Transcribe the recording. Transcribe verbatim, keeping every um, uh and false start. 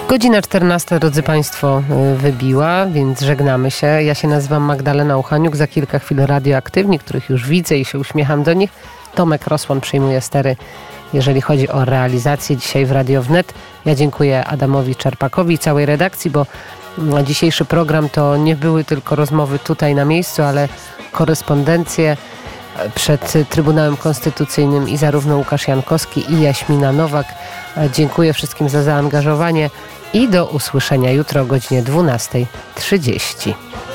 Godzina czternasta, drodzy Państwo, wybiła, więc żegnamy się. Ja się nazywam Magdalena Uchaniuk, za kilka chwil radioaktywni, których już widzę i się uśmiecham do nich. Tomek Rosłon przyjmuje stery, jeżeli chodzi o realizację dzisiaj w Radio Wnet. Ja dziękuję Adamowi Czerpakowi i całej redakcji, bo dzisiejszy program to nie były tylko rozmowy tutaj na miejscu, ale korespondencje przed Trybunałem Konstytucyjnym i zarówno Łukasz Jankowski i Jaśmina Nowak. Dziękuję wszystkim za zaangażowanie i do usłyszenia jutro o godzinie dwunasta trzydzieści.